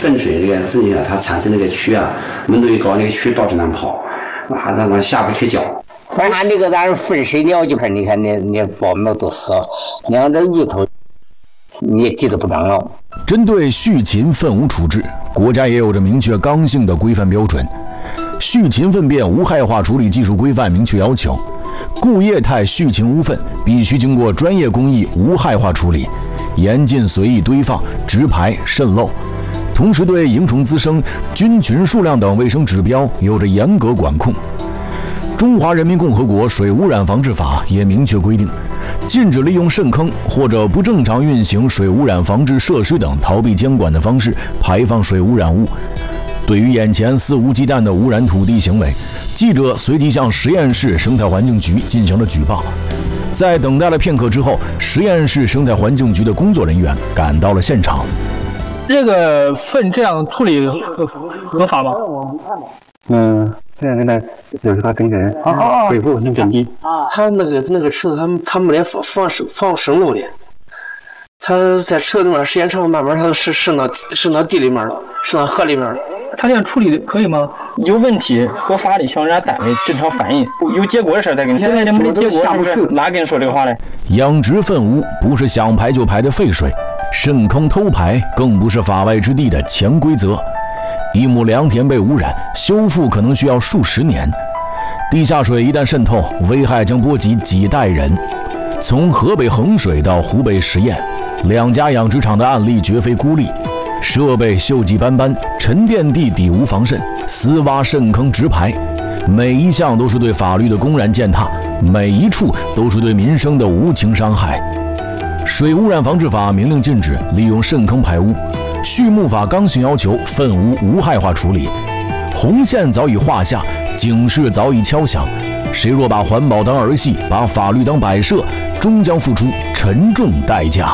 粪水这个粪水啊，它产生那个蛆啊，温度一高，那个蛆到处上跑，让我下不去脚。 反正那个咱粪水鸟就看，你看那苞苗都死了，你看这芋头，你也记得不长了。 针对畜禽粪污处置，国家也有着明确刚性的规范标准。畜禽粪便无害化处理技术规范明确要求，固液态畜禽污粪必须经过专业工艺无害化处理，严禁随意堆放、直排、渗漏。同时，对蝇虫滋生、菌群数量等卫生指标有着严格管控。中华人民共和国水污染防治法也明确规定，禁止利用渗坑或者不正常运行水污染防治设施等逃避监管的方式排放水污染物。对于眼前肆无忌惮的污染土地行为，记者随即向实验室生态环境局进行了举报。在等待了片刻之后，实验室生态环境局的工作人员赶到了现场。 这个粪这样处理合法吗？ 这样的就是他整个人恢复很整地。 他那个池子他没连放生漏的，他在池子里面时间长，慢慢他渗到地里面了，渗到河里面了。 他这样处理可以吗？有问题和法律向人家单位正常反映，有结果的事再跟你。现在这没结果，是不是？哪跟你说这个话嘞？ 养殖粪污不是想排就排的废水，渗坑偷排更不是法外之地的潜规则。一亩良田被污染，修复可能需要数十年。地下水一旦渗透，危害将波及几代人。从河北衡水到湖北十堰，2家养殖场的案例绝非孤立。设备锈迹斑斑，沉淀地底无防渗，私挖渗坑直排，每一项都是对法律的公然践踏，每一处都是对民生的无情伤害。水污染防治法明令禁止利用渗坑排污，畜牧法刚性要求粪污无害化处理，红线早已画下，警示早已敲响。谁若把环保当儿戏，把法律当摆设，终将付出沉重代价。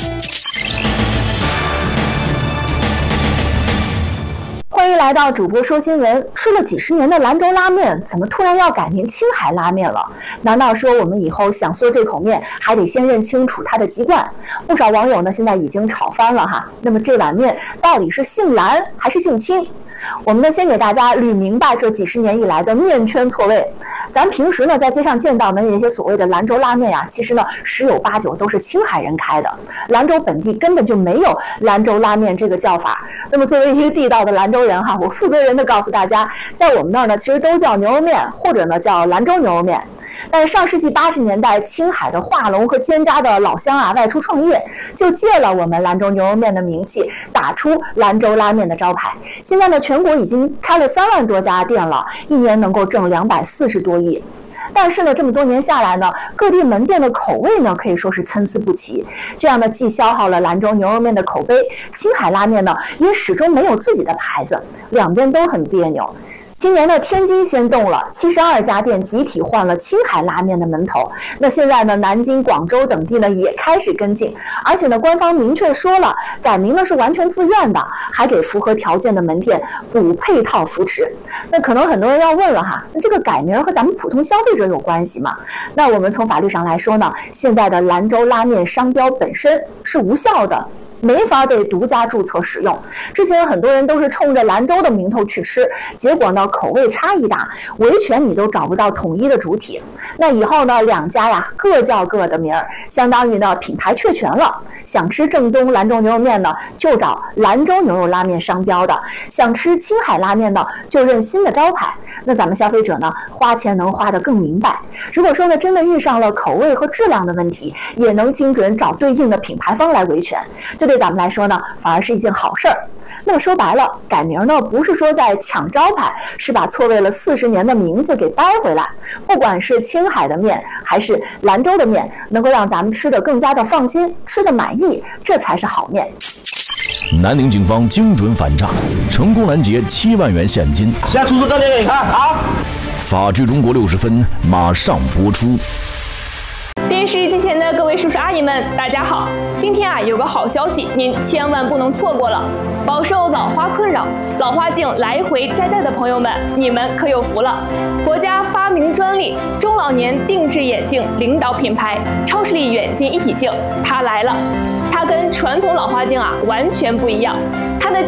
欢迎来到主播说新闻。吃了几十年的兰州拉面，怎么突然要改名青海拉面了？难道说我们以后想做这口面，还得先认清楚它的籍贯？不少网友呢现在已经吵翻了哈。那么这碗面到底是姓兰还是姓青？我们呢先给大家捋明白这几十年以来的面圈错位。咱平时呢在街上见到的那些所谓的兰州拉面呀，其实呢10有8九都是青海人开的，兰州本地根本就没有兰州拉面这个叫法。那么作为一个地道的兰州人哈，我负责任的告诉大家，在我们那儿呢其实都叫牛肉面，或者呢叫兰州牛肉面。但是上世纪80年代，青海的化龙和煎炸的老乡啊外出创业，就借了我们兰州牛肉面的名气，打出兰州拉面的招牌。现在呢，全国已经开了3万多家店了，一年能够挣240多亿。但是呢，这么多年下来呢，各地门店的口味呢可以说是参差不齐。这样呢，既消耗了兰州牛肉面的口碑，青海拉面呢也始终没有自己的牌子，两边都很别扭。今年呢，天津先动了，72家店集体换了青海拉面的门头。那现在呢，南京、广州等地呢也开始跟进，而且呢，官方明确说了，改名呢是完全自愿的，还给符合条件的门店补配套扶持。那可能很多人要问了哈，那这个改名和咱们普通消费者有关系吗？那我们从法律上来说呢，现在的兰州拉面商标本身是无效的，没法被独家注册使用。之前很多人都是冲着兰州的名头去吃，结果呢口味差异大，维权你都找不到统一的主体。那以后呢2家呀各叫各的名儿，相当于呢品牌确权了。想吃正宗兰州牛肉面呢，就找兰州牛肉拉面商标的；想吃青海拉面呢，就认新的招牌。那咱们消费者呢花钱能花得更明白。如果说呢真的遇上了口味和质量的问题，也能精准找对应的品牌方来维权。这对咱们来说呢，反而是一件好事儿。那么说白了，改名呢不是说在抢招牌，是把错位了40年的名字给掰回来。不管是青海的面还是兰州的面，能够让咱们吃得更加的放心，吃得满意，这才是好面。 南宁警方精准反诈，成功拦截7万元现金。 现在出示证件给你看啊！ 法治中国60分马上播出。 电视机前的各位叔叔阿姨们，大家好！今天有个好消息，您千万不能错过了。饱受老花困扰、老花镜来回摘戴的朋友们，你们可有福了！国家发明专利中老年定制眼镜领导品牌超视力远近一体镜，它来了！它跟传统老花镜完全不一样，它的